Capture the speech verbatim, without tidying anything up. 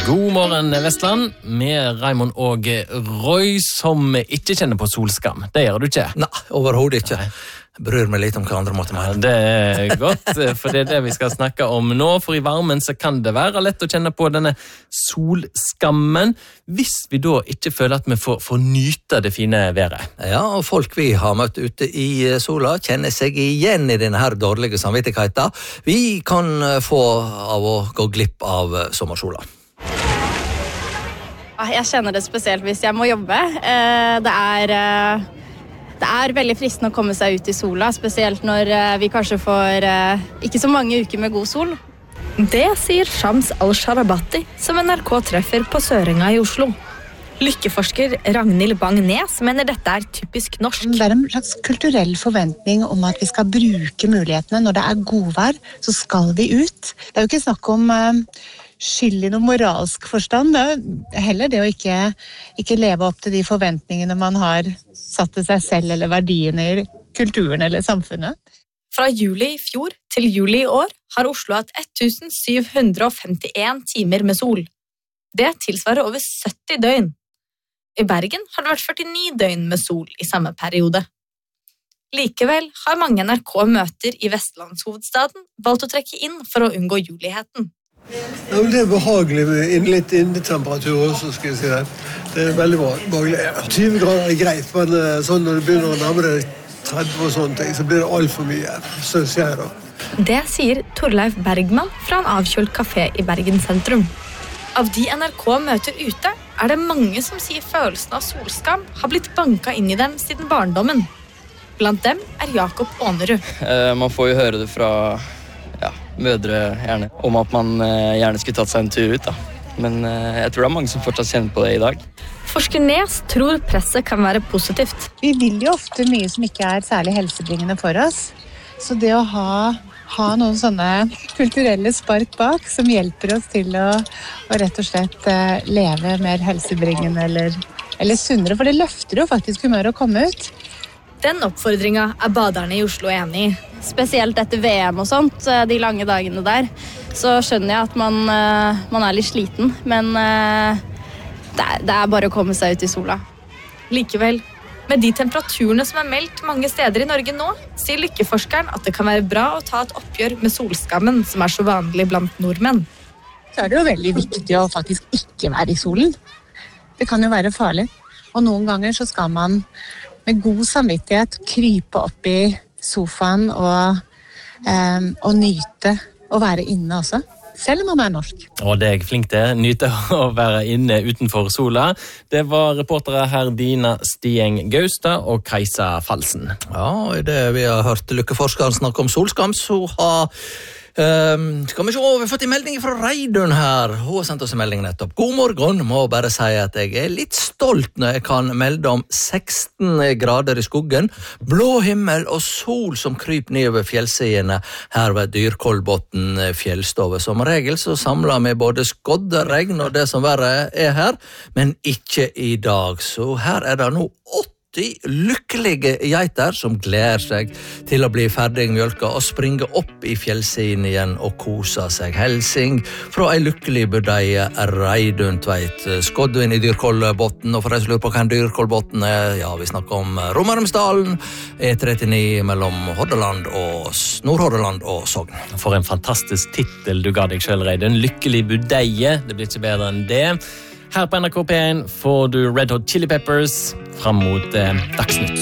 God morgen, Vestland, med Raimond og Roy, som ikke kjenner på solskam. Det gjør du ikke? Nei, overhodet ikke. Jeg bryr meg litt om hva andre måtte mene. Ja, det er godt, for det er det vi skal snakke om nå. For i varmen så kan det være lett å kjenne på denne solskammen, hvis vi da ikke føler at vi får, får nyte det fine været. Ja, og folk vi har møtt ute i sola kjenner seg igjen i denne her dårlige samvittigheten vi kan få av å gå glipp av sommersola. Jeg kjenner det spesielt hvis jeg må jobbe. Det er, det er veldig fristende å komme seg ut i sola, spesielt når vi kanskje får ikke så mange uker med god sol. Det sier Shams Al-Sharabati, som N R K treffer på Sørenga i Oslo. Lykkeforsker Ragnhild Bang-Nes mener dette er typisk norsk. Det er en slags kulturell forventning om at vi skal bruke mulighetene. Når det er godvær, så skal vi ut. Det er jo ikke snakk om skyld i noen moralsk forstand. Det er heller det å ikke, ikke leve opp til de forventningene man har satt til seg selv, eller verdiene i kulturen eller samfunnet. Fra juli i fjor til juli i år har Oslo hatt sytten hundre femtien timer med sol. Det tilsvarer over sytti døgn. I Bergen har det vært førtini døgn med sol i samme periode. Likevel har mange N R K-møter i Vestlandshovedstaden valgt å trekke inn for å unngå juligheten. Ja, det er behagelig med litt innetemperatur også, skal jeg si det. Det er veldig behagelig. tyve grader er greit, men sånn når det begynner å nærme deg tretti og sånne ting, så blir det alt for mye, synes jeg da. Det sier Torleif Bergman fra en avkjølt kafé i Bergen sentrum. Av de N R K møter ute, er det mange som sier følelsen av solskam har blitt banket inn i dem siden barndommen. Blant dem er Jakob Ånerud. Eh, man får jo høre det fra ja, mødre gjerne, om at man eh, gjerne skulle tatt seg en tur ut. Da. Men eh, jeg tror det er mange som fortsatt kjenner på det i dag. Forsker Nes tror presset kan være positivt. Vi vil jo ofte mye som ikke er særlig helsebringende for oss. Så det å ha, ha noen sånne kulturelle spark bak som hjelper oss til å, å rett og slett uh, leve mer helsebringende eller, eller sunnere, for det løfter jo faktisk humør å komme ut. Den oppfordringen er baderne i Oslo enig i. Spesielt etter V M og sånt, de lange dagene der, så skjønner jeg at man, man er litt sliten, men det er, det er bare å komme seg ut i sola. Likevel, med de temperaturene som er meldt mange steder i Norge nå, sier lykkeforskeren at det kan være bra å ta et oppgjør med solskammen som er så vanlig blant nordmenn. Så er det jo veldig viktig å faktisk ikke være i solen. Det kan jo være farlig, og noen ganger så skal man med god samvittighet krype opp i sofaen og, um, og nyte å være inne også, selv om man er norsk. Og det er jeg flink til, nyte å være inne utenfor sola. Det var reportere her Dina Stieng Gaustad og Kajsa Falsen. Ja, i det vi har hørt lykkeforskeren snakke om solskam, så har Um, skal vi se, vi har fått en melding fra Reidun her. Hun har sendt oss en melding nettopp. God morgen, må bare si at jeg er litt stolt når jeg kan melde om seksten grader i skuggen, blå himmel og sol som kryper ned over fjellsidene her ved Dyrkolbotn fjellstove. Som regel så samler vi både skodde, regn og det som verre er her, men ikke i dag. Så her er det nå åtte lykkelige geiter som gleder seg til å bli ferdig mjølka og springe opp i fjellsiden igjen og kose seg. Helsing fra ei lykkelig budeie Reidun Tveit. Skodvin i Dyrkolbotn, og for de som lurer på hva en Dyrkolbotn er, ja, vi snakker om Romarumsdalen, E trettini mellom Hordaland og Nord-Hordaland og Sogn. For en fantastisk titel du ga deg selv, Reidun. Lykkelig budeie, det blir ikke bedre enn det. Her på N R K P én får du Red Hot Chili Peppers fram mot eh, Dagsnytt.